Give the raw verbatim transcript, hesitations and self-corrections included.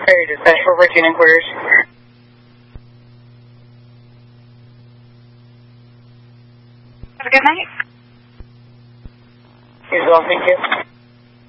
Prairie Dispatch for fourteen inquiries. Have a good night. He's well, thank you.